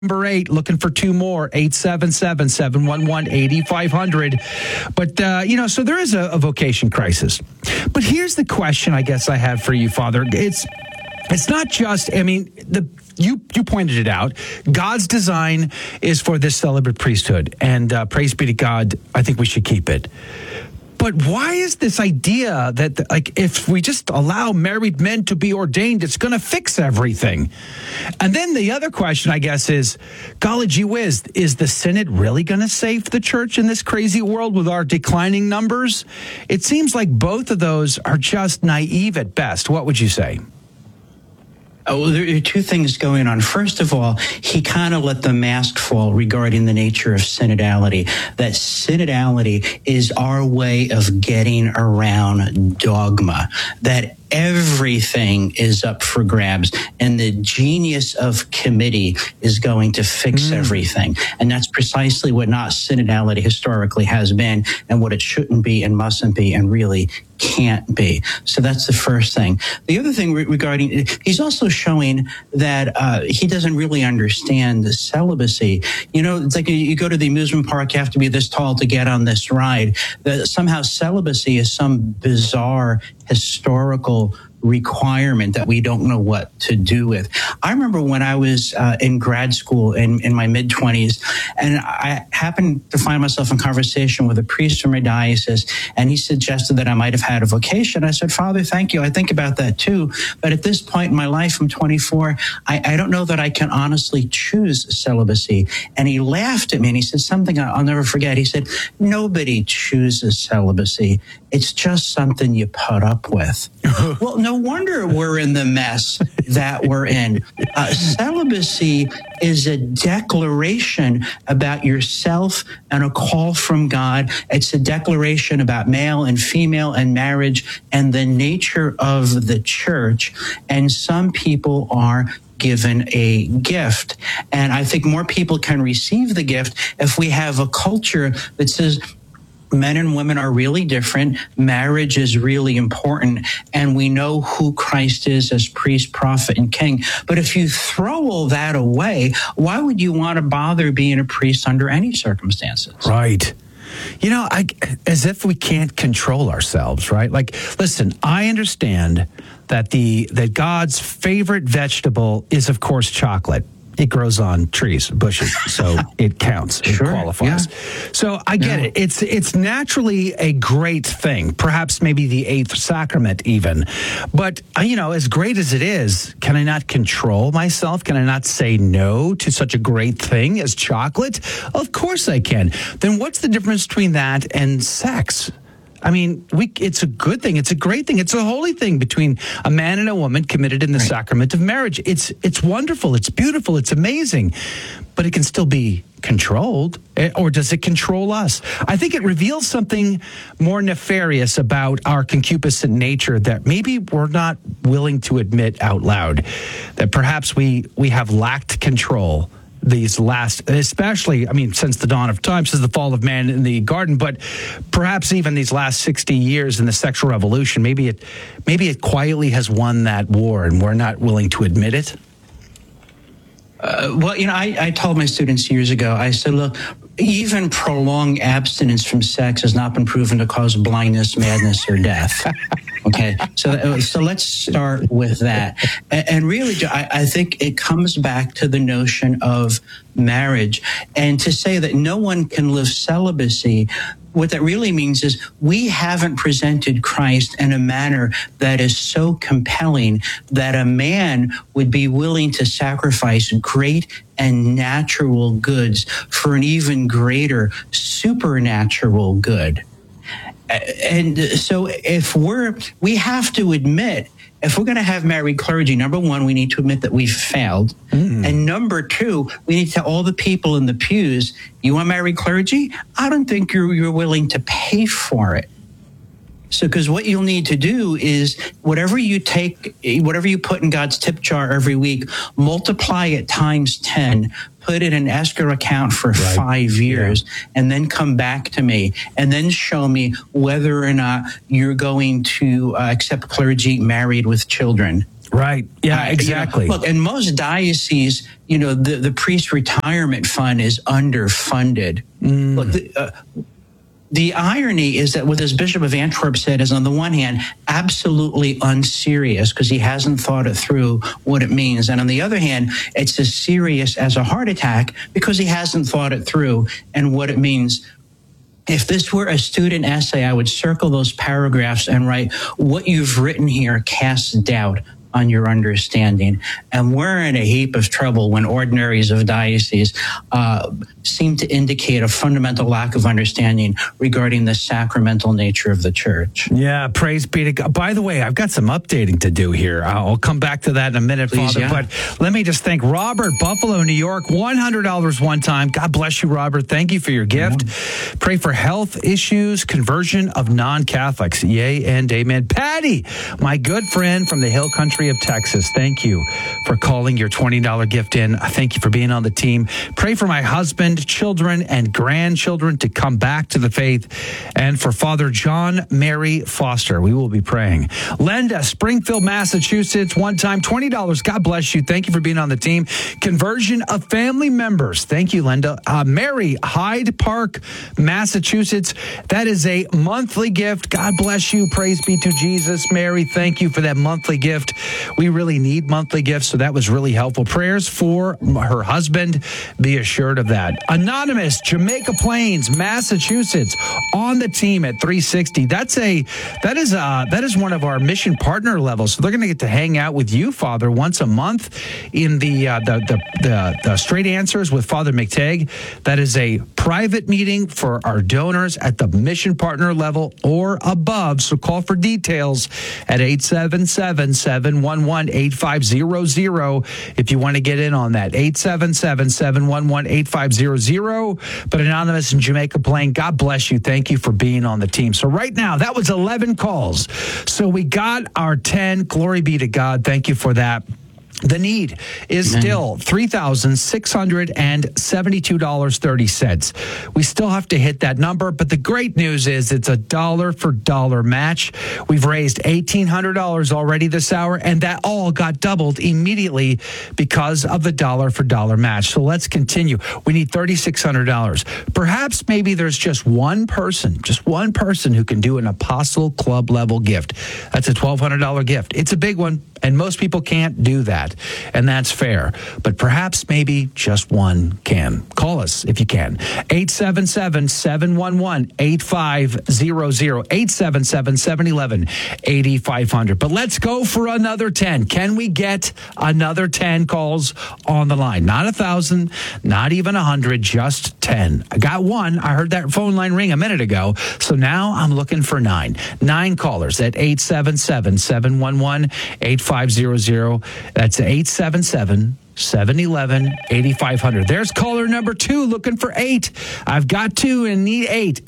Number 8, looking for 2 more, 877-711-8500. But, so there is a vocation crisis. But here's the question I guess I have for you, Father. It's not just, you pointed it out. God's design is for this celibate priesthood. And praise be to God, I think we should keep it. But why is this idea that, if we just allow married men to be ordained, it's going to fix everything? And then the other question, I guess, is, golly gee whiz, is the Synod really going to save the church in this crazy world with our declining numbers? It seems like both of those are just naive at best. What would you say? Well, there are two things going on. First of all, he kind of let the mask fall regarding the nature of synodality. That synodality is our way of getting around dogma. That everything is up for grabs, and the genius of committee is going to fix everything. And that's precisely what not synodality historically has been, and what it shouldn't be and mustn't be and really can't be. So that's the first thing. The other thing regarding, he's also showing that he doesn't really understand the celibacy. It's like you go to the amusement park, you have to be this tall to get on this ride. Somehow celibacy is some bizarre historical requirement that we don't know what to do with. I remember when I was in grad school in my mid-20s, and I happened to find myself in conversation with a priest from my diocese, and he suggested that I might have had a vocation. I said, Father, thank you. I think about that too. But at this point in my life, I'm 24, I don't know that I can honestly choose celibacy. And he laughed at me, and he said something I'll never forget. He said, nobody chooses celibacy. It's just something you put up with. Well, no wonder we're in the mess that we're in. Celibacy is a declaration about yourself and a call from God. It's a declaration about male and female and marriage and the nature of the church. And some people are given a gift. And I think more people can receive the gift if we have a culture that says, men and women are really different. Marriage is really important. And we know who Christ is as priest, prophet, and king. But if you throw all that away, why would you want to bother being a priest under any circumstances? Right. As if we can't control ourselves, right? Listen, I understand that God's favorite vegetable is, of course, chocolate. It grows on trees, bushes, so it counts. It qualifies. Yeah. So I get it. It's naturally a great thing, perhaps maybe the eighth sacrament even. But, as great as it is, can I not control myself? Can I not say no to such a great thing as chocolate? Of course I can. Then what's the difference between that and sex? It's a good thing. It's a great thing. It's a holy thing between a man and a woman committed in the sacrament of marriage. It's wonderful. It's beautiful. It's amazing. But it can still be controlled. Or does it control us? I think it reveals something more nefarious about our concupiscent nature that maybe we're not willing to admit out loud. That perhaps we have lacked control these last, especially, since the dawn of time, since the fall of man in the garden, but perhaps even these last 60 years in the sexual revolution, maybe it quietly has won that war and we're not willing to admit it. I told my students years ago, I said, look, even prolonged abstinence from sex has not been proven to cause blindness, madness, or death. Okay, so let's start with that. And really, I think it comes back to the notion of marriage. And to say that no one can live celibacy, what that really means is we haven't presented Christ in a manner that is so compelling that a man would be willing to sacrifice great and natural goods for an even greater supernatural good. And so we have to admit, if we're going to have married clergy, number one, we need to admit that we've failed. And number two, we need to tell all the people in the pews, you want married clergy? I don't think you're willing to pay for it. So, because what you'll need to do is whatever you put in God's tip jar every week, multiply it times 10, put it in an escrow account for 5 years, and then come back to me and then show me whether or not you're going to accept clergy married with children. Right. Yeah, exactly. Look, in most dioceses, the priest retirement fund is underfunded. Look, the irony is that what this Bishop of Antwerp said is, on the one hand, absolutely unserious because he hasn't thought it through what it means. And on the other hand, it's as serious as a heart attack because he hasn't thought it through and what it means. If this were a student essay, I would circle those paragraphs and write, what you've written here casts doubt on your understanding. And we're in a heap of trouble when ordinaries of dioceses seem to indicate a fundamental lack of understanding regarding the sacramental nature of the church. Yeah, praise be to God. By the way, I've got some updating to do here. I'll come back to that in a minute, Please, Father. yeah. But let me just thank Robert, Buffalo, New York, $100 one time. God bless you, Robert. Thank you for your gift. Yeah. Pray for health issues, conversion of non-Catholics. Yay and amen. Patty, my good friend from the Hill Country of Texas, thank you for calling your $20 gift in. Thank you for being on the team. Pray for my husband, children, and grandchildren to come back to the faith, and for Father John Mary Foster. We will be praying. Linda, Springfield, Massachusetts, one time $20. God bless you. Thank you for being on the team. Conversion of family members. Thank you, Linda. Mary, Hyde Park, Massachusetts. That is a monthly gift. God bless you. Praise be to Jesus. Mary, thank you for that monthly gift. We really need monthly gifts, so that was really helpful. Prayers for her husband. Be assured of that. Anonymous, Jamaica Plains, Massachusetts, on the team at 360. That is one of our mission partner levels. So they're going to get to hang out with you, Father, once a month in the Straight Answers with Father McTagg. That is a private meeting for our donors at the mission partner level or above. So call for details at 877-711-8500 if you want to get in on that. 877-711-8500. But Anonymous in Jamaica Plain, God bless you. Thank you for being on the team. So right now, that was 11 calls. So we got our 10. Glory be to God. Thank you for that. The need is still $3,672.30. We still have to hit that number, but the great news is it's a dollar for dollar match. We've raised $1,800 already this hour, and that all got doubled immediately because of the dollar for dollar match. So let's continue. We need $3,600. Perhaps maybe there's just one person who can do an Apostle Club level gift. That's a $1,200 gift. It's a big one, and most people can't do that. And that's fair. But perhaps maybe just one can. Call us if you can. 877-711-8500. 877-711-8500. But let's go for another 10. Can we get another 10 calls on the line? Not 1,000, not even 100, just 10. I got one. I heard that phone line ring a minute ago. So now I'm looking for 9. 9 callers at 877-711-8500. That's 877-711-8500. There's caller number 2 looking for 8. I've got 2 and need 8.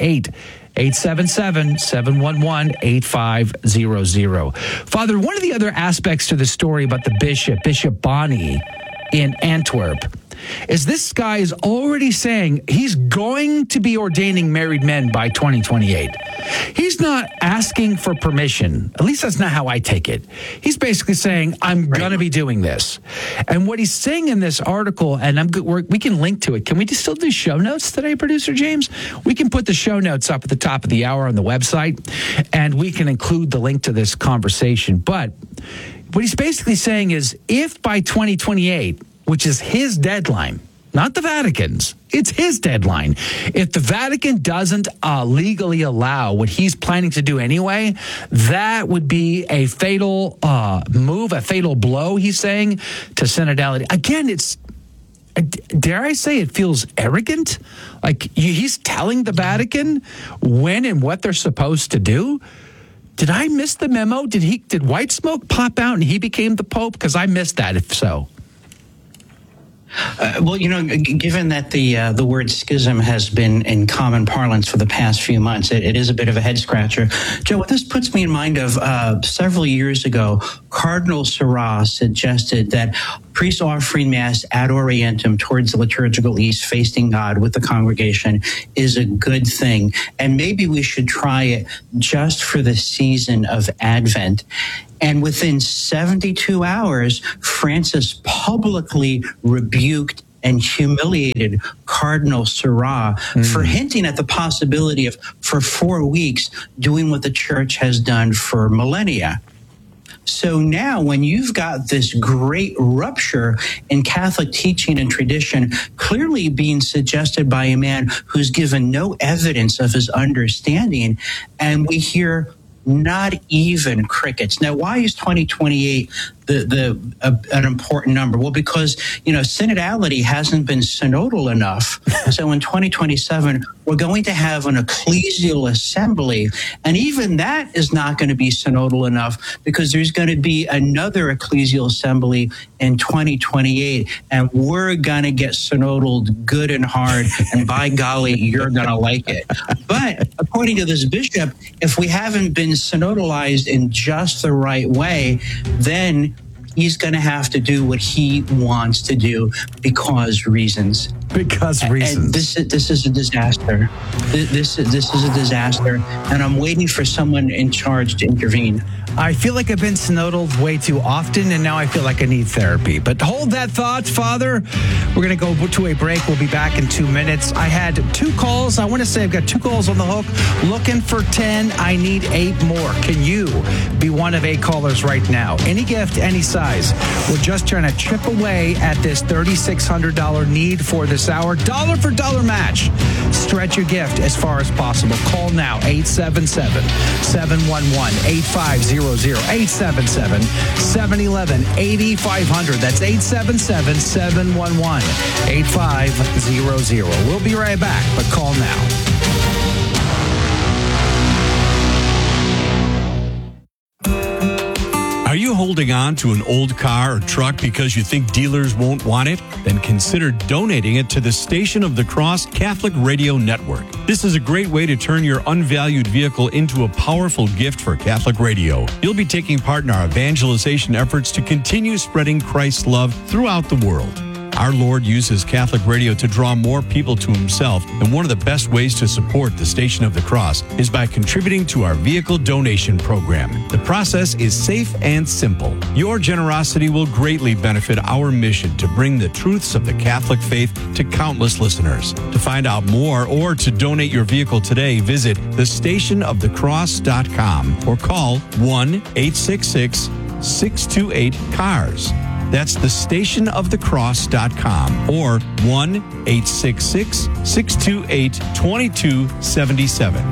877-711-8500. Father, one of the other aspects to the story about the Bishop Bonnie in Antwerp, is this guy is already saying he's going to be ordaining married men by 2028. He's not asking for permission. At least that's not how I take it. He's basically saying, I'm going to be doing this. And what he's saying in this article, and we can link to it. Can we still do show notes today, Producer James? We can put the show notes up at the top of the hour on the website, and we can include the link to this conversation. But what he's basically saying is, if by 2028, which is his deadline, not the Vatican's, it's his deadline. If the Vatican doesn't legally allow what he's planning to do anyway, that would be a fatal move, a fatal blow, he's saying, to synodality. Again, it's, dare I say, it feels arrogant. Like he's telling the Vatican when and what they're supposed to do. Did I miss the memo? Did white smoke pop out and he became the Pope? Because I missed that, if so. Well, given that the word schism has been in common parlance for the past few months, it is a bit of a head scratcher. Joe, what this puts me in mind of several years ago, Cardinal Sarah suggested that priests offering Mass ad orientem towards the liturgical east, facing God with the congregation, is a good thing. And maybe we should try it just for the season of Advent. And within 72 hours, Francis publicly rebuked and humiliated Cardinal Sarah for hinting at the possibility of, for 4 weeks, doing what the church has done for millennia. So now when you've got this great rupture in Catholic teaching and tradition clearly being suggested by a man who's given no evidence of his understanding, and we hear not even crickets. Now, why is 2028 an important number? Well, because, synodality hasn't been synodal enough. So in 2027, we're going to have an ecclesial assembly. And even that is not going to be synodal enough, because there's going to be another ecclesial assembly in 2028. And we're going to get synodal good and hard. And by golly, you're going to like it. But according to this bishop, if we haven't been synodalized in just the right way, then he's going to have to do what he wants to do because reasons. Because reasons. And this is a disaster. This is a disaster, and I'm waiting for someone in charge to intervene. I feel like I've been synodal way too often, and now I feel like I need therapy. But hold that thought, Father. We're going to go to a break. We'll be back in 2 minutes. I had 2 calls. I want to say I've got 2 calls on the hook. Looking for 10. I need 8 more. Can you be one of 8 callers right now? Any gift, any size. We're just trying to chip away at this $3,600 need for this hour. Dollar for dollar match. Stretch your gift as far as possible. Call now, 877-711-8500. 877-711-8500. That's 877-711-8500. We'll be right back, but call now. Are you holding on to an old car or truck because you think dealers won't want it? Then consider donating it to the Station of the Cross Catholic Radio Network. This is a great way to turn your unvalued vehicle into a powerful gift for Catholic radio. You'll be taking part in our evangelization efforts to continue spreading Christ's love throughout the world. Our Lord uses Catholic radio to draw more people to himself, and one of the best ways to support the Station of the Cross is by contributing to our vehicle donation program. The process is safe and simple. Your generosity will greatly benefit our mission to bring the truths of the Catholic faith to countless listeners. To find out more or to donate your vehicle today, visit thestationofthecross.com or call 1-866-628-CARS. That's thestationofthecross.com or 1-866-628-2277.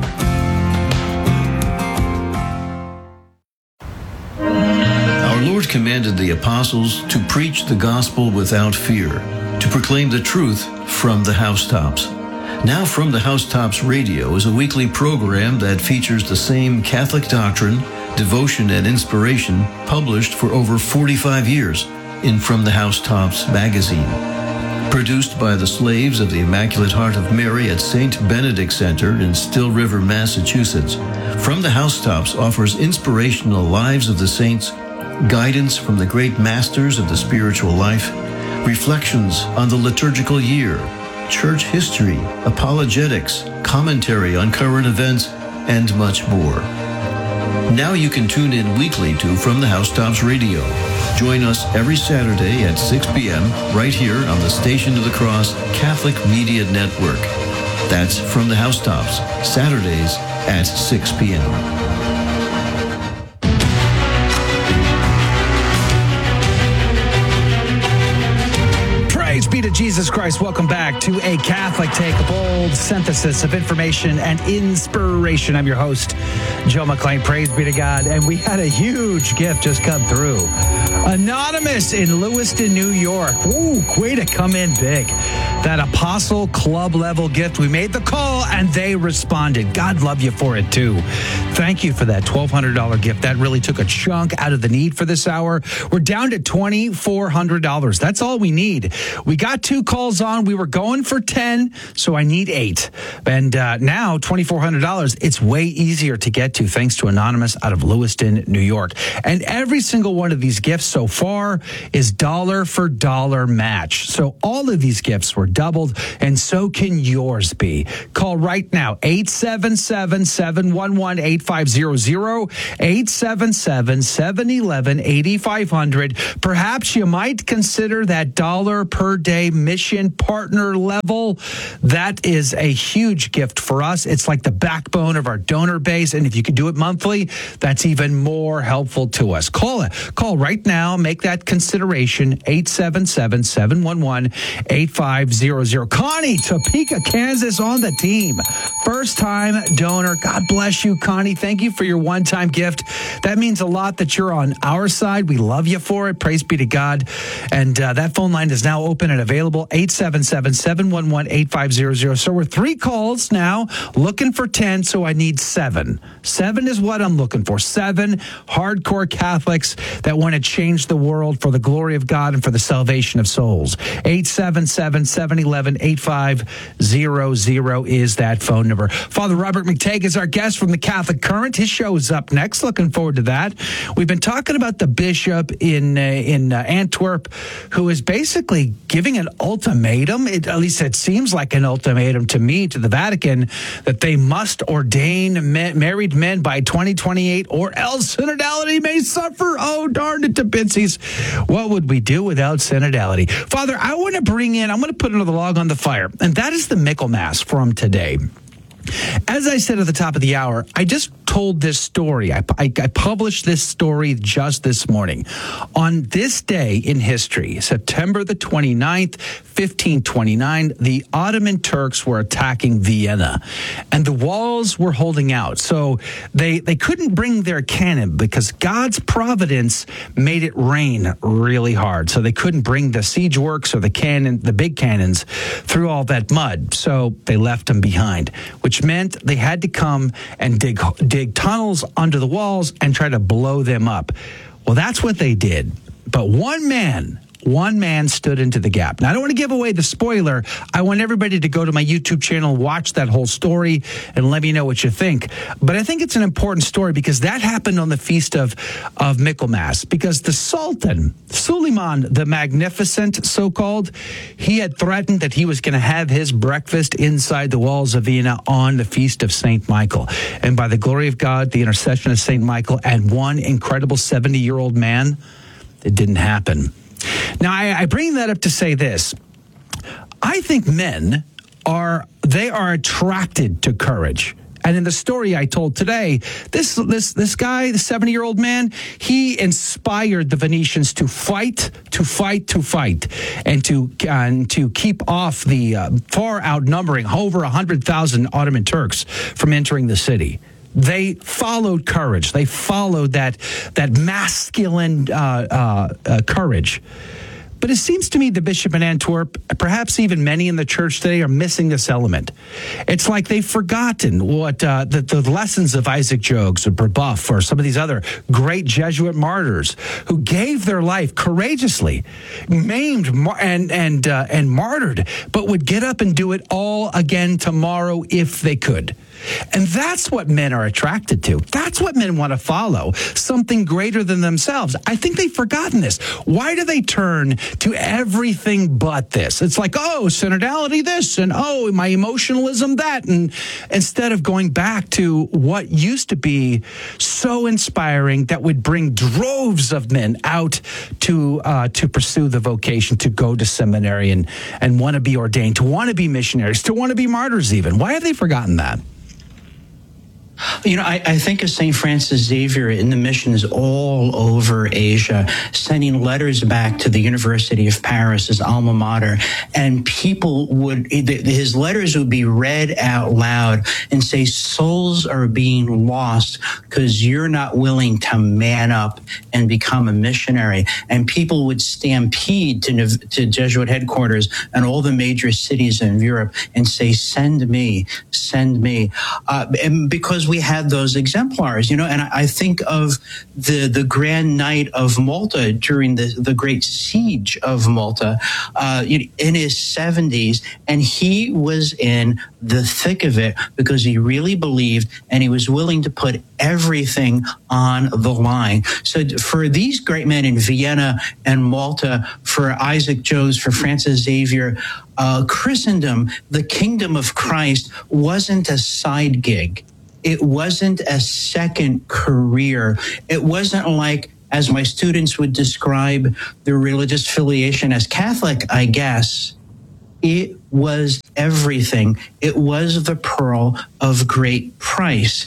Our Lord commanded the apostles to preach the gospel without fear, to proclaim the truth from the housetops. Now From the Housetops Radio is a weekly program that features the same Catholic doctrine, devotion, and inspiration published for over 45 years in From the Housetops magazine. Produced by the slaves of the Immaculate Heart of Mary at St. Benedict Center in Still River, Massachusetts, From the Housetops offers inspirational lives of the saints, guidance from the great masters of the spiritual life, reflections on the liturgical year, church history, apologetics, commentary on current events, and much more. Now you can tune in weekly to From the Housetops Radio. Join us every Saturday at 6 p.m. right here on the Station of the Cross Catholic Media Network. That's From the Housetops, Saturdays at 6 p.m. Praise be to Jesus Christ. Welcome back to A Catholic Take, a bold synthesis of information and inspiration. I'm your host, Joe McClain. Praise be to God. And we had a huge gift just come through. Anonymous in Lewiston, New York. Ooh, way to come in big. that Apostle Club level gift. We made the call and they responded. God love you for it too. Thank you for that $1,200 gift. That really took a chunk out of the need for this hour. We're down to $2,400. That's all we need. We got 2 calls on. We were going for 10, so I need 8. And now $2,400. It's way easier to get to thanks to Anonymous out of Lewiston, New York. And every single one of these gifts so far is dollar for dollar match. So all of these gifts were doubled, and so can yours be. Call right now, 877-711-8500, 877-711-8500. Perhaps you might consider that dollar per day mission partner level. That is a huge gift for us. It's like the backbone of our donor base, and if you can do it monthly, that's even more helpful to us. Call right now, make that consideration, 877-711-8500. Connie, Topeka, Kansas on the team. First time donor. God bless you, Connie. Thank you for your one-time gift. That means a lot that you're on our side. We love you for it. Praise be to God. And that phone line is now open and available, 877-711-8500. So we're 3 calls now, looking for 10, so I need 7. 7 is what I'm looking for. 7 hardcore Catholics that want to change the world for the glory of God and for the salvation of souls. 877-711-8500 is that phone number. Father Robert McTagg is our guest from the Catholic Current. His show is up next. Looking forward to that. We've been talking about the bishop in Antwerp, who is basically giving an ultimatum. At least it seems like an ultimatum to me, to the Vatican, that they must ordain married men by 2028, or else synodality may suffer. Oh, darn it to Binsies. What would we do without synodality? Father, I'm going to put another log on the fire, and that is the Michaelmas from today. As I said at the top of the hour, I just told this story. I published this story just this morning. On this day in history, September the 29th, 1529, the Ottoman Turks were attacking Vienna, and the walls were holding out. So they couldn't bring their cannon because God's providence made it rain really hard. So they couldn't bring the siege works or the big cannons through all that mud. So they left them behind, which meant they had to come and dig tunnels under the walls and try to blow them up. Well, that's what they did. But one man stood into the gap. Now, I don't want to give away the spoiler. I want everybody to go to my YouTube channel, watch that whole story, and let me know what you think. But I think it's an important story because that happened on the feast of Michaelmas, because the Sultan, Suleiman the Magnificent, so-called, he had threatened that he was going to have his breakfast inside the walls of Vienna on the feast of St. Michael. And by the glory of God, the intercession of St. Michael, and one incredible 70-year-old man, it didn't happen. Now, I bring that up to say this. I think men are attracted to courage. And in the story I told today, this guy, the 70-year-old man, he inspired the Venetians to fight, and to keep off the far outnumbering over 100,000 Ottoman Turks from entering the city. They followed courage. They followed that masculine courage. But it seems to me the bishop in Antwerp, perhaps even many in the church today, are missing this element. It's like they've forgotten what the lessons of Isaac Jogues or Brebeuf or some of these other great Jesuit martyrs who gave their life courageously, maimed and martyred, but would get up and do it all again tomorrow if they could. And that's what men are attracted to. That's what men want to follow, something greater than themselves. I think they've forgotten this. Why do they turn to everything but this? It's like, oh, synodality this, and oh, my emotionalism that, and instead of going back to what used to be so inspiring that would bring droves of men out to pursue the vocation, to go to seminary and want to be ordained, to want to be missionaries, to want to be martyrs even. Why have they forgotten that? I think of St. Francis Xavier in the missions all over Asia, sending letters back to the University of Paris, his alma mater, and his letters would be read out loud and say, souls are being lost because you're not willing to man up and become a missionary. And people would stampede to Jesuit headquarters and all the major cities in Europe and say, send me. And because we had those exemplars, and I think of the Grand Knight of Malta during the Great Siege of Malta in his 70s, and he was in the thick of it because he really believed and he was willing to put everything on the line. So for these great men in Vienna and Malta, for Isaac Jones, for Francis Xavier, Christendom, the kingdom of Christ, wasn't a side gig. It wasn't a second career. It wasn't like, as my students would describe their religious affiliation as Catholic, I guess. It was everything. It was the pearl of great price.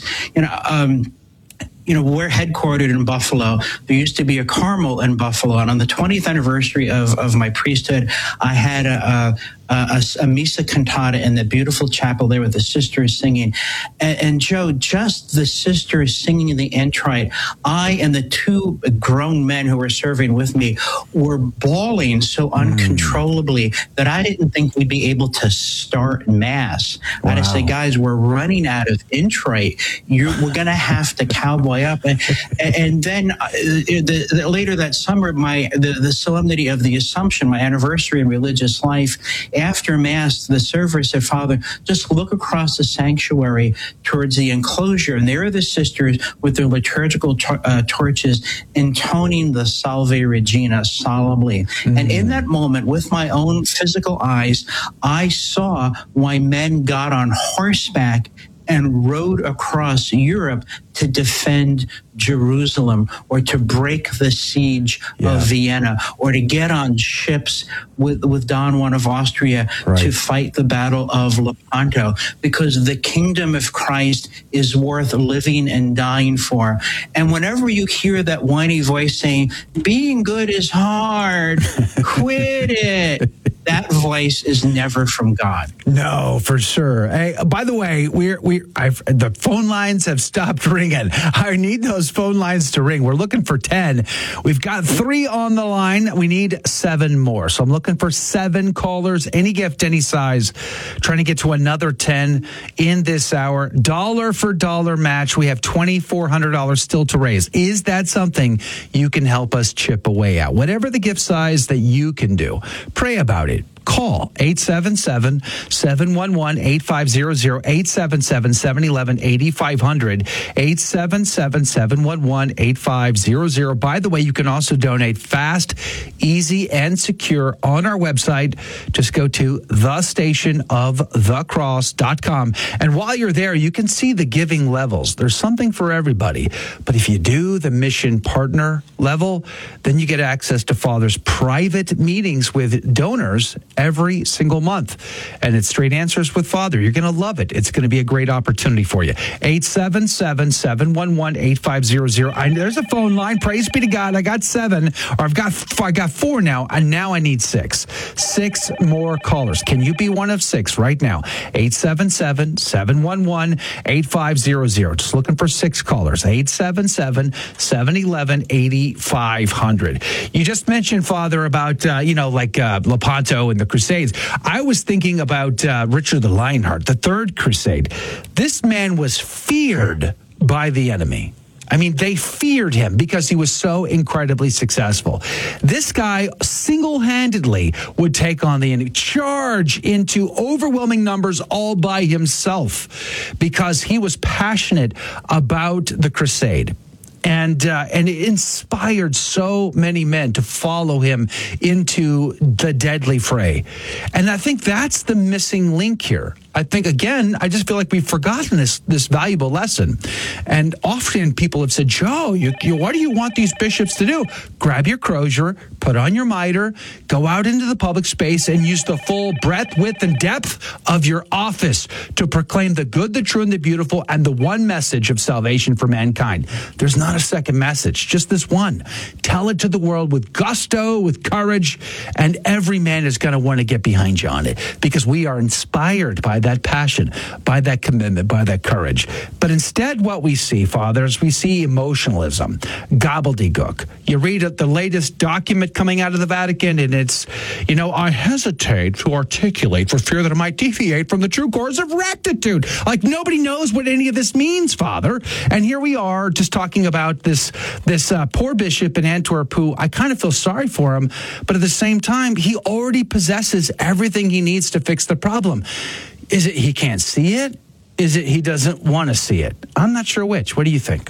We're headquartered in Buffalo. There used to be a Carmel in Buffalo, and on the 20th anniversary of my priesthood, I had a misa cantata in the beautiful chapel there with the sisters singing. And Joe, just the sisters singing in the introit, I and the two grown men who were serving with me were bawling so uncontrollably that I didn't think we'd be able to start Mass. Wow. I had to say, guys, we're running out of introit. We're going to have to cowboy up. And then later that summer, the solemnity of the Assumption, my anniversary in religious life, after Mass, the server said, Father, just look across the sanctuary towards the enclosure, and there are the sisters with their liturgical torches intoning the Salve Regina solemnly. Mm-hmm. And in that moment, with my own physical eyes, I saw why men got on horseback and rode across Europe to defend Jerusalem, or to break the siege of Vienna, or to get on ships with Don Juan of Austria to fight the Battle of Lepanto, because the kingdom of Christ is worth living and dying for. And whenever you hear that whiny voice saying, being good is hard, quit it, that voice is never from God. No, for sure. Hey, by the way, the phone lines have stopped ringing. I need those phone lines to ring. We're looking for 10. We've got 3 on the line. We need 7 more. So I'm looking for 7 callers, any gift, any size, trying to get to another 10 in this hour. Dollar for dollar match. We have $2,400 still to raise. Is that something you can help us chip away at? Whatever the gift size that you can do, pray about it. Call 877-711-8500, 877-711-8500, 877-711-8500. By the way, you can also donate fast, easy, and secure on our website. Just go to thestationofthecross.com. And while you're there, you can see the giving levels. There's something for everybody. But if you do the mission partner level, then you get access to Father's private meetings with donors every single month. And it's Straight Answers with Father. You're going to love it. It's going to be a great opportunity for you. 877-711-8500. There's a phone line. Praise be to God. I got 7, or I got 4 now, and now I need 6. 6 more callers. Can you be one of 6 right now? 877-711-8500. Just looking for 6 callers. 877-711-8500. You just mentioned, Father, about, Lepanto and the Crusades. I was thinking about Richard the Lionheart, the Third Crusade. This man was feared by the enemy. I mean, they feared him because he was so incredibly successful. This guy single-handedly would take on the enemy, charge into overwhelming numbers all by himself, because he was passionate about the crusade. And it inspired so many men to follow him into the deadly fray. And I think that's the missing link here. I think, again, I just feel like we've forgotten this valuable lesson. And often people have said, Joe, what do you want these bishops to do? Grab your crozier, put on your mitre, go out into the public space and use the full breadth, width, and depth of your office to proclaim the good, the true, and the beautiful, and the one message of salvation for mankind. There's not a second message, just this one. Tell it to the world with gusto, with courage, and every man is going to want to get behind you on it because we are inspired by that passion, by that commitment, by that courage. But instead, what we see, Father, is we see emotionalism, gobbledygook. You read the latest document coming out of the Vatican, and it's, I hesitate to articulate for fear that it might deviate from the true course of rectitude. Like, nobody knows what any of this means, Father. And here we are just talking about this poor bishop in Antwerp who I kind of feel sorry for him, but at the same time, he already possesses everything he needs to fix the problem. Is it he can't see it? Is it he doesn't want to see it? I'm not sure which. What do you think?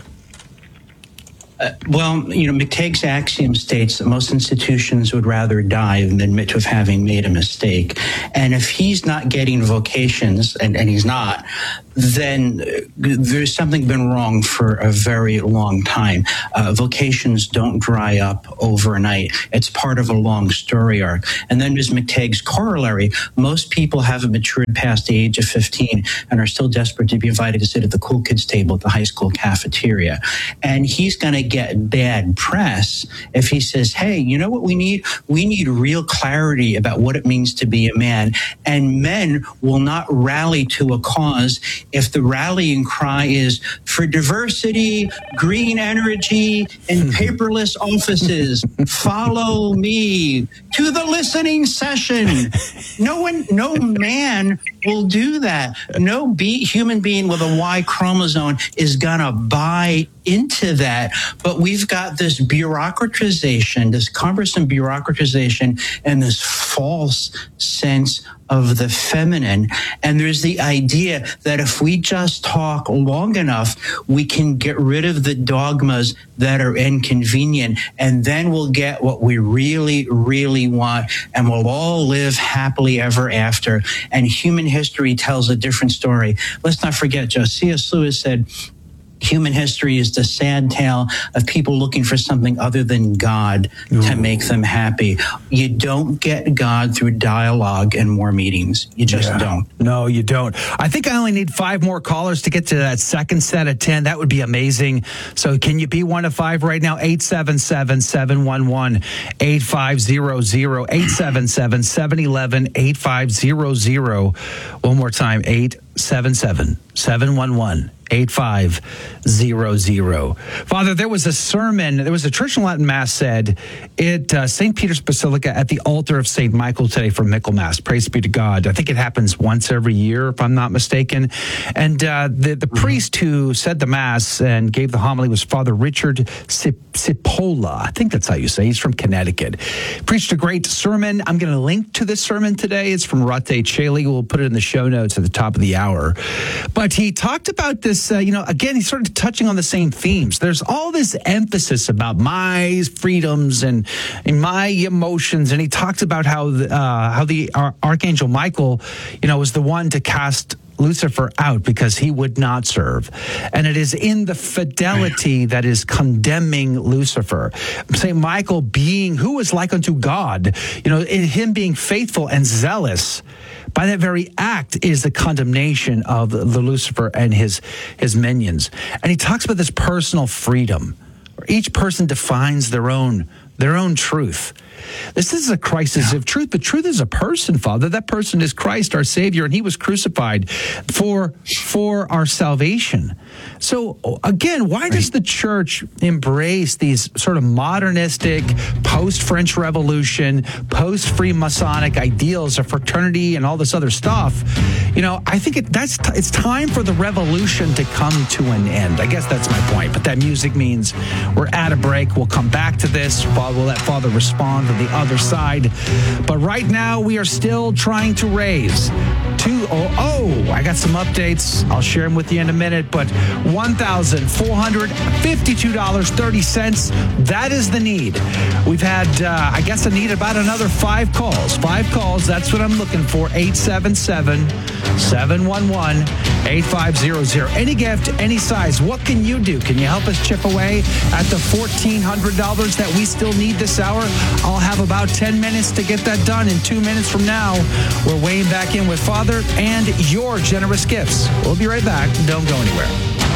McTague's axiom states that most institutions would rather die than admit to having made a mistake. And if he's not getting vocations, and he's not, then there's something been wrong for a very long time. Vocations don't dry up overnight. It's part of a long story arc. And then there's McTague's corollary. Most people haven't matured past the age of 15 and are still desperate to be invited to sit at the cool kids table at the high school cafeteria. And he's going to get bad press if he says, hey, you know what we need? We need real clarity about what it means to be a man. And men will not rally to a cause if the rallying cry is for diversity, green energy, and paperless offices. Follow me to the listening session. No man will do that. No human being with a Y chromosome is gonna buy into that. But we've got this bureaucratization, this cumbersome bureaucratization, and this false sense of the feminine. And there's the idea that if we just talk long enough, we can get rid of the dogmas that are inconvenient, and then we'll get what we really, really want, and we'll all live happily ever after. And human history tells a different story. Let's not forget, Joe, C.S. Lewis said, human history is the sad tale of people looking for something other than God to make them happy. You don't get God through dialogue and more meetings. You just don't. No, you don't. I think I only need 5 more callers to get to that second set of 10. That would be amazing. So can you be 1 of 5 right now? 877-711-8500. 877-711-8500. One more time, 877-711-8500. 8500. Father, there was a church in Latin Mass said at St. Peter's Basilica at the altar of St. Michael today for Michaelmas. Praise be to God. I think it happens once every year, if I'm not mistaken. And the priest who said the Mass and gave the homily was Father Richard Cipolla. I think that's how you say. He's from Connecticut. Preached a great sermon. I'm going to link to this sermon today. It's from Rate Chaley. We'll put it in the show notes at the top of the hour. But he talked about this, again, he's sort of touching on the same themes. There's all this emphasis about my freedoms and my emotions. And he talks about how the Archangel Michael, was the one to cast Lucifer out because he would not serve. And it is in the fidelity that is condemning Lucifer. St. Michael being who is like unto God, in him being faithful and zealous, by that very act is the condemnation of the Lucifer and his minions. And he talks about this personal freedom, where each person defines their own truth. This is a crisis of truth, but truth is a person, Father. That person is Christ, our Savior, and he was crucified for our salvation. So, again, why does the church embrace these sort of modernistic, post-French Revolution, post-free Masonic ideals of fraternity and all this other stuff? I think it's time for the revolution to come to an end. I guess that's my point, but that music means we're at a break. We'll come back to this. We'll let Father respond on the other side. But right now, we are still trying to raise I got some updates. I'll share them with you in a minute, but $1,452.30. That is the need. We've had, I guess I need about another 5 calls. 5 calls, that's what I'm looking for. 877-711-8500. Any gift, any size. What can you do? Can you help us chip away at the $1,400 that we still need this hour? I'll have about 10 minutes to get that done. In 2 minutes from now, we're weighing back in with Father and your generous gifts. We'll be right back. Don't go anywhere.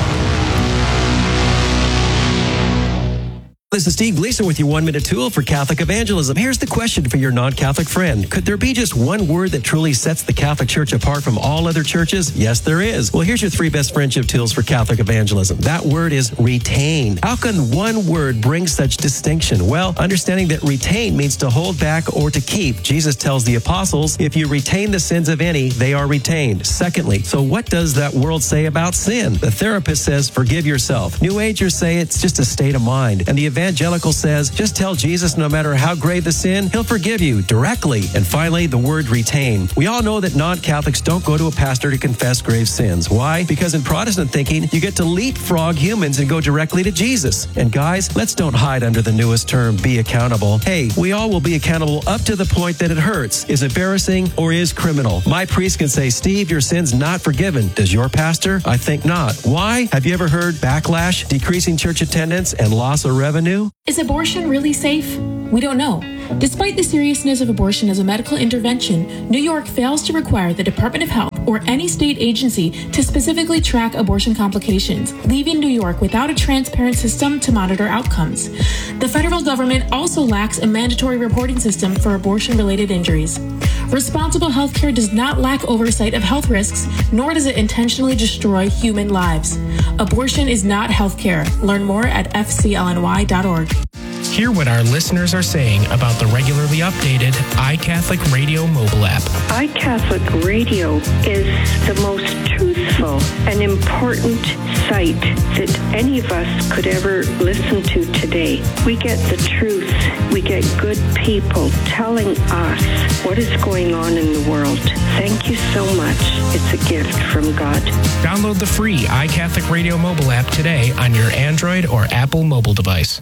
This is Steve Gleason with your 1-minute tool for Catholic evangelism. Here's the question for your non-Catholic friend. Could there be just one word that truly sets the Catholic Church apart from all other churches? Yes, there is. Well, here's your 3 best friendship tools for Catholic evangelism. That word is retain. How can one word bring such distinction? Well, understanding that retain means to hold back or to keep. Jesus tells the apostles, if you retain the sins of any, they are retained. Secondly, so what does that world say about sin? The therapist says, forgive yourself. New Agers say it's just a state of mind. And the evangelical says, just tell Jesus no matter how grave the sin, he'll forgive you directly. And finally, the word retain. We all know that non-Catholics don't go to a pastor to confess grave sins. Why? Because in Protestant thinking, you get to leapfrog humans and go directly to Jesus. And guys, let's don't hide under the newest term, be accountable. Hey, we all will be accountable up to the point that it hurts, is embarrassing, or is criminal. My priest can say, Steve, your sin's not forgiven. Does your pastor? I think not. Why? Have you ever heard backlash, decreasing church attendance, and loss of revenue? Is abortion really safe? We don't know. Despite the seriousness of abortion as a medical intervention, New York fails to require the Department of Health or any state agency to specifically track abortion complications, leaving New York without a transparent system to monitor outcomes. The federal government also lacks a mandatory reporting system for abortion-related injuries. Responsible healthcare does not lack oversight of health risks, nor does it intentionally destroy human lives. Abortion is not healthcare. Learn more at fclny.org. Hear what our listeners are saying about the regularly updated iCatholic Radio mobile app. iCatholic Radio is the most truthful and important site that any of us could ever listen to today. We get the truth. We get good people telling us what is going on in the world. Thank you so much. It's a gift from God. Download the free iCatholic Radio mobile app today on your Android or Apple mobile device.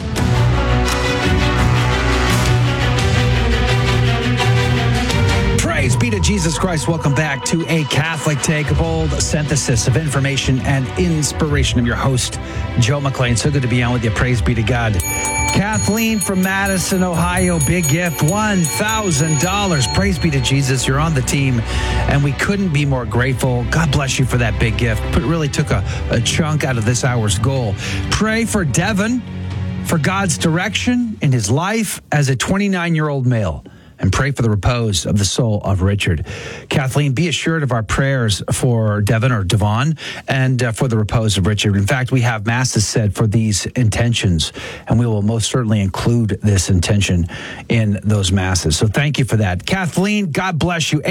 Praise be to Jesus Christ. Welcome back to A Catholic Take, a bold synthesis of information and inspiration. I'm your host, Joe McLean. So good to be on with you. Praise be to God. Kathleen from Madison, Ohio, big gift, $1,000. Praise be to Jesus. You're on the team, and we couldn't be more grateful. God bless you for that big gift. But it really took a chunk out of this hour's goal. Pray for Devin, for God's direction in his life as a 29-year-old male. And pray for the repose of the soul of Richard. Kathleen, be assured of our prayers for Devin or Devon and for the repose of Richard. In fact, we have masses said for these intentions, and we will most certainly include this intention in those masses. So thank you for that. Kathleen, God bless you.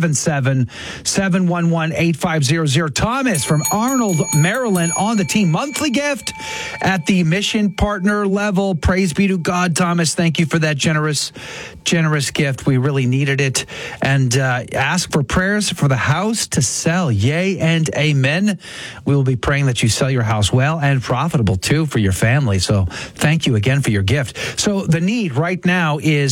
877-711-8500. Thomas from Arnold, Maryland on the team. Monthly gift at the mission partner level. Praise be to God, Thomas. Thank you for that generous gift. We really needed it. And ask for prayers for the house to sell. Yay and amen. We will be praying that you sell your house well and profitable too for your family. So thank you again for your gift. So the need right now is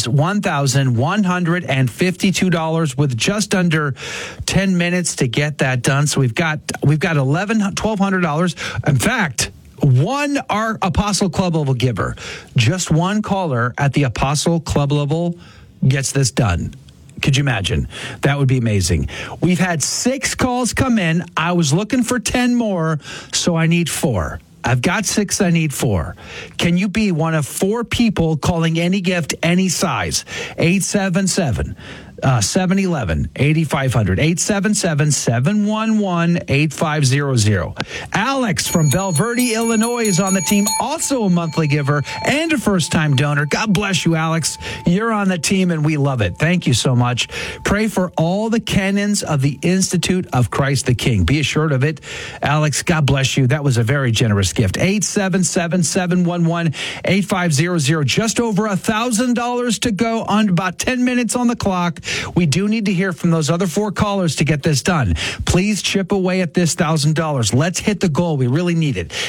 $1,152 with just under 10 minutes to get that done. So we've got $1,200. In fact, our Apostle Club level giver, just one caller at the Apostle Club level gets this done. Could you imagine? That would be amazing. We've had 6 calls come in. I was looking for 10 more, so I need 4. I've got 6, I need 4. Can you be one of 4 people calling any gift, any size? 877-711-8500. 877-711-8500. Alex from Belle Verde, Illinois is on the team, also a monthly giver and a first-time donor. God bless you, Alex. You're on the team, and we love it. Thank you so much. Pray for all the canons of the Institute of Christ the King. Be assured of it. Alex, God bless you. That was a very generous gift. 877-711-8500. Just over $1,000 to go, on about 10 minutes on the clock. We do need to hear from those other 4 callers to get this done. Please chip away at this $1,000. Let's hit the goal. We really need it.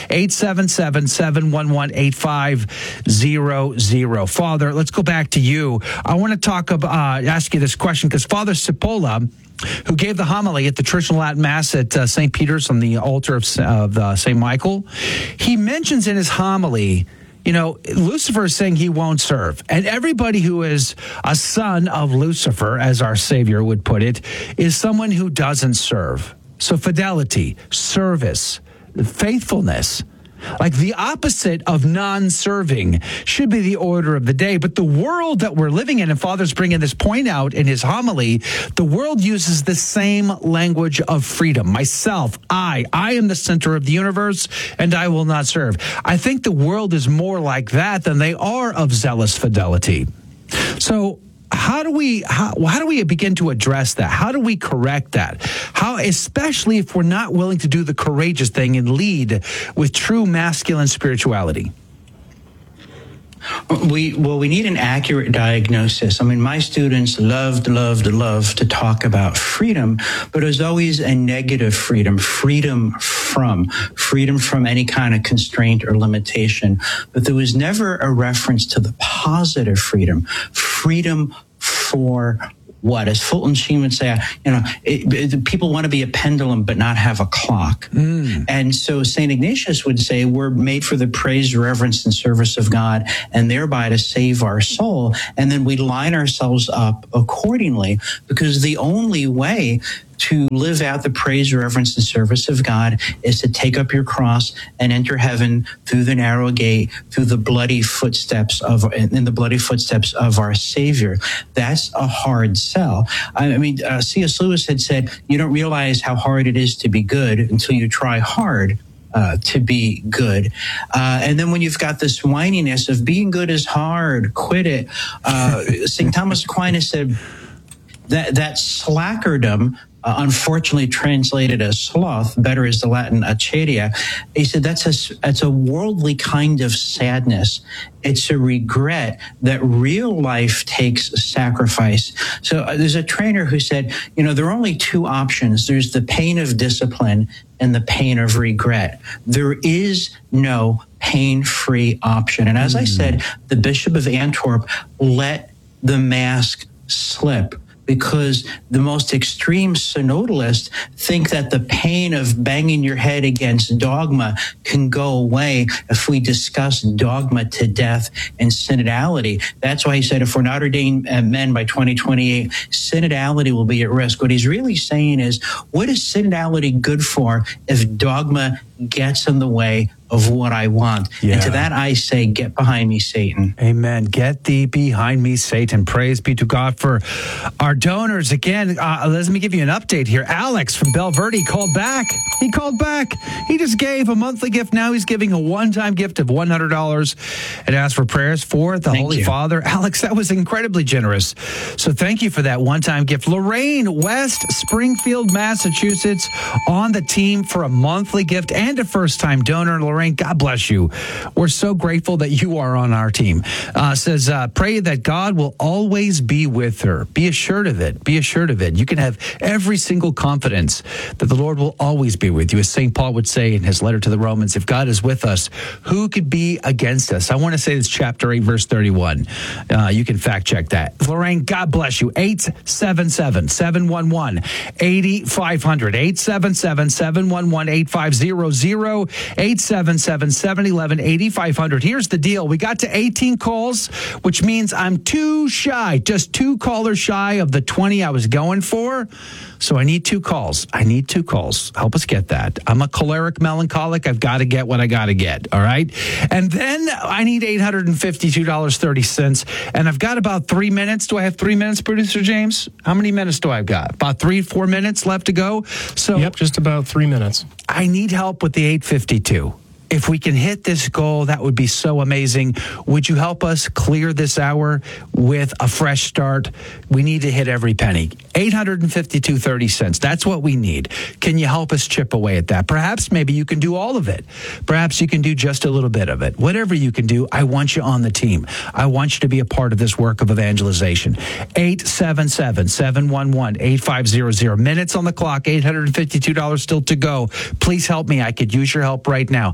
877-711-8500. Father, let's go back to you. I want to talk about, ask you this question because Father Cipolla, who gave the homily at the traditional Latin Mass at St. Peter's on the altar of St. Michael, he mentions in his homily, Lucifer is saying he won't serve. And everybody who is a son of Lucifer, as our Savior would put it, is someone who doesn't serve. So fidelity, service, faithfulness, like the opposite of non-serving should be the order of the day. But the world that we're living in, and Father's bringing this point out in his homily, the world uses the same language of freedom. Myself, I am the center of the universe, and I will not serve. I think the world is more like that than they are of zealous fidelity. So how do we begin to address that? How do we correct that? How, especially if we're not willing to do the courageous thing and lead with true masculine spirituality? We need an accurate diagnosis. I mean, my students loved to talk about freedom, but it was always a negative freedom from any kind of constraint or limitation. But there was never a reference to the positive freedom for what? As Fulton Sheen would say, people want to be a pendulum but not have a clock. And so St. Ignatius would say we're made for the praise, reverence, and service of God, and thereby to save our soul. And then we line ourselves up accordingly, because the only way to live out the praise, reverence, and service of God is to take up your cross and enter heaven through the narrow gate, through the bloody footsteps of our Savior. That's a hard sell. C.S. Lewis had said, you don't realize how hard it is to be good until you try hard to be good. And then when you've got this whininess of being good is hard, quit it. St. Thomas Aquinas said that slackerdom, unfortunately translated as sloth, better is the Latin acedia. He said that's a worldly kind of sadness. It's a regret that real life takes sacrifice. So there's a trainer who said, there are only 2 options. There's the pain of discipline and the pain of regret. There is no pain-free option. And as I said, the Bishop of Antwerp let the mask slip, because the most extreme synodalists think that the pain of banging your head against dogma can go away if we discuss dogma to death and synodality. That's why he said if we're not ordained men by 2028, synodality will be at risk. What he's really saying is, what is synodality good for if dogma gets in the way of what I want? Yeah. And to that I say, get behind me, Satan. Amen. Get thee behind me, Satan. Praise be to God for our donors. Again, let me give you an update here. Alex from Bel Verde called back. He called back. He just gave a monthly gift. Now he's giving a one-time gift of $100 and asked for prayers for the Holy Father. Alex, that was incredibly generous. So thank you for that one-time gift. Lorraine, West Springfield, Massachusetts, on the team for a monthly gift and a first-time donor. Lorraine, God bless you. We're so grateful that you are on our team. Says, pray that God will always be with her. Be assured of it. Be assured of it. You can have every single confidence that the Lord will always be with you. As St. Paul would say in his letter to the Romans, if God is with us, who could be against us? I want to say this, chapter 8, verse 31. You can fact check that. Lorraine, God bless you. 877-711-8500. 877-711-8500. 877-711-8500. Here's the deal. We got to 18 calls, which means I'm too shy, just 2 callers shy of the 20 I was going for. So I need 2 calls. Help us get that. I'm a choleric melancholic. I've got to get what I got to get. All right. And then I need $852.30. And I've got about 3 minutes. Do I have 3 minutes, Producer James? How many minutes do I have got? About 3-4 minutes left to go. So yep, just about 3 minutes. I need help with the 852. If we can hit this goal, that would be so amazing. Would you help us clear this hour with a fresh start? We need to hit every penny. $852.30. That's what we need. Can you help us chip away at that? Perhaps maybe you can do all of it. Perhaps you can do just a little bit of it. Whatever you can do, I want you on the team. I want you to be a part of this work of evangelization. 877-711-8500. Minutes on the clock, $852 still to go. Please help me. I could use your help right now.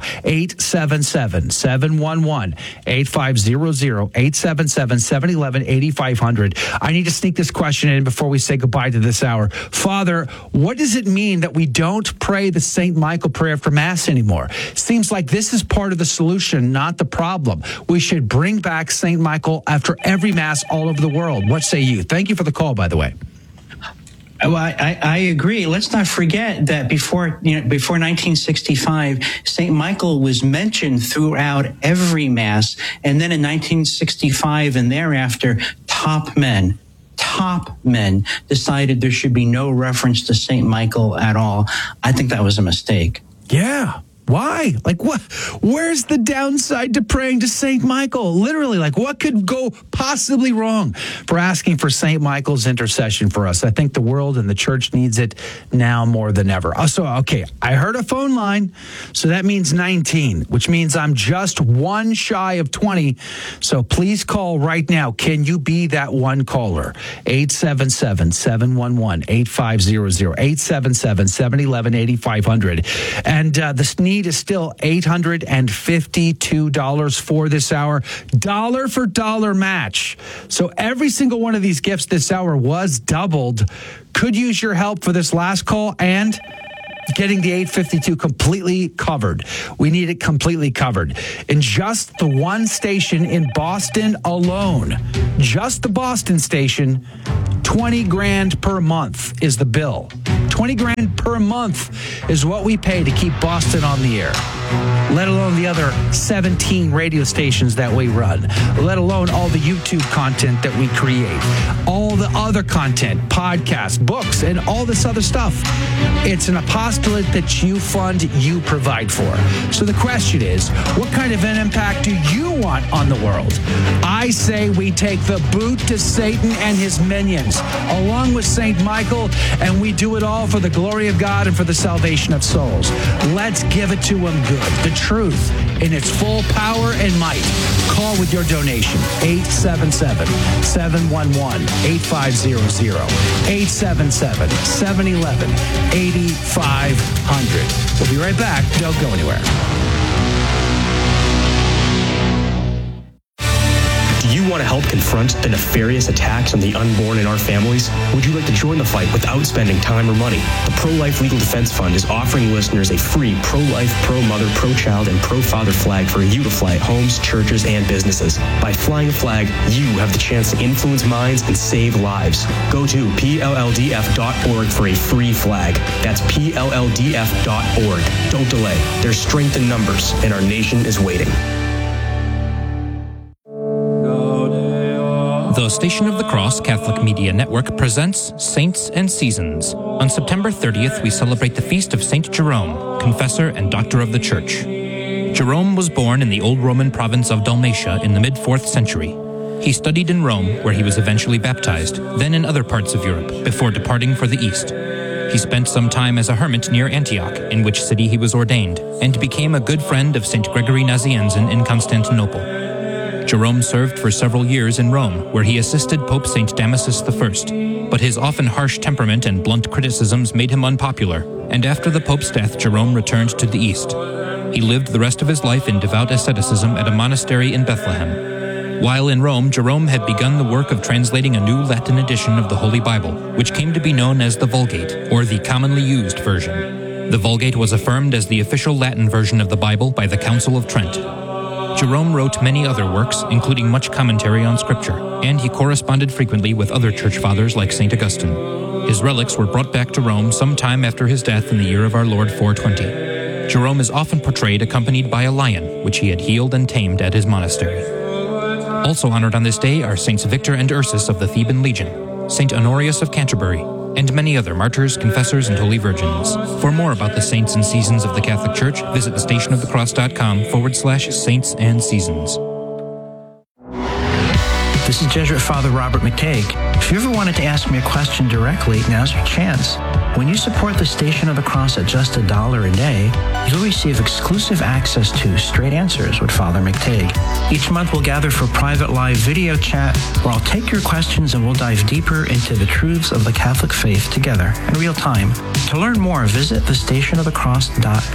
877-711-8500, 877-711-8500. I need to sneak this question in before we say goodbye to this hour. Father, what does it mean that we don't pray the St. Michael prayer for Mass anymore? Seems like this is part of the solution, not the problem. We should bring back St. Michael after every Mass all over the world. What say you? Thank you for the call, by the way. Well, I agree. Let's not forget that before 1965, St. Michael was mentioned throughout every Mass. And then in 1965 and thereafter, top men decided there should be no reference to St. Michael at all. I think that was a mistake. Yeah. Why? Like, what? Where's the downside to praying to St. Michael? Literally, like, what could go possibly wrong for asking for St. Michael's intercession for us? I think the world and the church needs it now more than ever. So, okay, I heard a phone line, so that means 19, which means I'm just one shy of 20. So please call right now. Can you be that one caller? 877-711-8500, 877-711-8500. And the need is still $852 for this hour. Dollar for dollar match. So every single one of these gifts this hour was doubled. Could use your help for this last call and getting the 852 completely covered. We need it completely covered. In just the one station in Boston alone, just the Boston station, $20,000 per month is the bill. $20,000 per month is what we pay to keep Boston on the air, let alone the other 17 radio stations that we run, let alone all the YouTube content that we create, all the other content, podcasts, books, and all this other stuff. It's an apostolate that you fund, you provide for. So the question is, what kind of an impact do you want on the world? I say we take the boot to Satan and his minions, along with St. Michael, and we do it all for the glory of God and for the salvation of souls. Let's give it to him good. The truth in its full power and might. Call with your donation. 877-711-8500. 877-711-8500. We'll be right back. Don't go anywhere. Do you want to help confront the nefarious attacks on the unborn in our families? Would you like to join the fight without spending time or money? The Pro-Life Legal Defense Fund is offering listeners a free pro-life, pro-mother, pro-child, and pro-father flag for you to fly at homes, churches, and businesses. By flying a flag, you have the chance to influence minds and save lives. Go to PLLDF.org for a free flag. That's PLLDF.org. Don't delay. There's strength in numbers, and our nation is waiting. The Station of the Cross Catholic Media Network presents Saints and Seasons. On September 30th, we celebrate the feast of Saint Jerome, confessor and doctor of the Church. Jerome was born in the old Roman province of Dalmatia in the mid-4th century. He studied in Rome, where he was eventually baptized, then in other parts of Europe, before departing for the East. He spent some time as a hermit near Antioch, in which city he was ordained, and became a good friend of St. Gregory Nazianzen in Constantinople. Jerome served for several years in Rome, where he assisted Pope St. Damasus I, but his often harsh temperament and blunt criticisms made him unpopular, and after the Pope's death, Jerome returned to the East. He lived the rest of his life in devout asceticism at a monastery in Bethlehem. While in Rome, Jerome had begun the work of translating a new Latin edition of the Holy Bible, which came to be known as the Vulgate, or the commonly used version. The Vulgate was affirmed as the official Latin version of the Bible by the Council of Trent. Jerome wrote many other works, including much commentary on Scripture, and he corresponded frequently with other church fathers like St. Augustine. His relics were brought back to Rome sometime after his death in the year of our Lord 420. Jerome is often portrayed accompanied by a lion, which he had healed and tamed at his monastery. Also honored on this day are Saints Victor and Ursus of the Theban Legion, St. Honorius of Canterbury, and many other martyrs, confessors, and holy virgins. For more about the saints and seasons of the Catholic Church, visit thestationofthecross.com/saints and seasons. This is Jesuit Father Robert McTague. If you ever wanted to ask me a question directly, now's your chance. When you support the Station of the Cross at just $1 a day, you'll receive exclusive access to Straight Answers with Father McTague. Each month we'll gather for private live video chat where I'll take your questions and we'll dive deeper into the truths of the Catholic faith together in real time. To learn more, visit thestationofthecross.com.